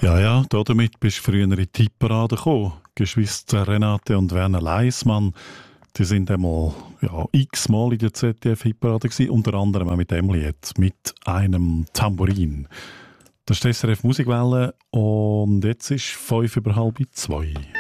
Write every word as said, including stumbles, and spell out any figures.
Ja, ja, damit bist du früher in die Hitparade gekommen. Geschwister Renate und Werner Leismann, die sind einmal ja, x-mal in der Z D F-Hitparade gewesen, unter anderem auch mit dem Lied, mit einem Tambourin. Das ist die S R F Musikwelle und jetzt ist fünf über halb zwei.